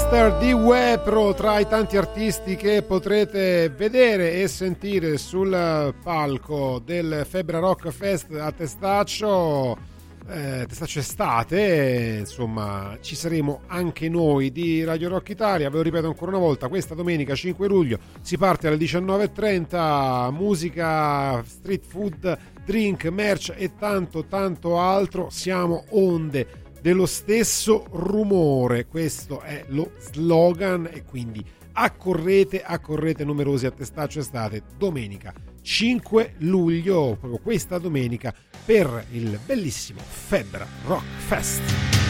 Mr. D. Wepro tra i tanti artisti che potrete vedere e sentire sul palco del Febbra Rock Fest a Testaccio estate. Insomma, ci saremo anche noi di Radio Rock Italia. Ve lo ripeto ancora una volta, questa domenica 5 luglio si parte alle 19:30, musica, street food, drink, merch e tanto altro. Siamo onde dello stesso rumore, questo è lo slogan, e quindi accorrete numerosi a Testaccio Estate domenica 5 luglio, proprio questa domenica, per il bellissimo Febbra Rock Fest.